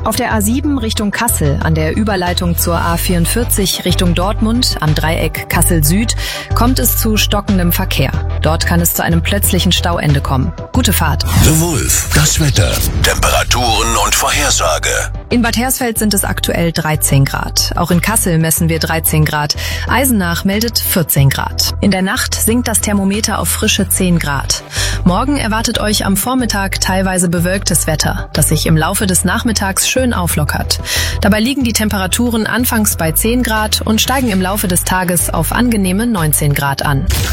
Auf der A7 Richtung Kassel, an der Überleitung zur A44 Richtung Dortmund, am Dreieck Kassel-Süd, kommt es zu stockendem Verkehr. Dort kann es zu einem plötzlichen Stauende kommen. Gute Fahrt. The Wolf, das Wetter, Temperaturen und Vorhersage. In Bad Hersfeld sind es aktuell 13 Grad. Auch in Kassel messen wir 13 Grad. Eisenach meldet 14 Grad. In der Nacht sinkt das Thermometer auf frische 10 Grad. Morgen erwartet euch am Vormittag teilweise bewölktes Wetter, das sich im Laufe des Nachmittags schön auflockert. Dabei liegen die Temperaturen anfangs bei 10 Grad und steigen im Laufe des Tages auf angenehme 19 Grad an.